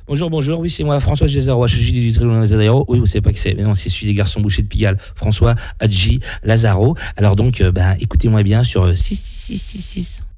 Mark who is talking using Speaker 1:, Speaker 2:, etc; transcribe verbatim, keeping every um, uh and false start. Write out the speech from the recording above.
Speaker 1: Bonjour, bonjour. Oui, c'est moi, François Gézaro, H J du Tribunal Lazaro. Oui, vous savez pas qui c'est. Mais non, c'est celui des garçons bouchés de Pigalle. François Hadji Lazaro. Alors donc, euh, ben, écoutez-moi bien sur euh, six six six six six.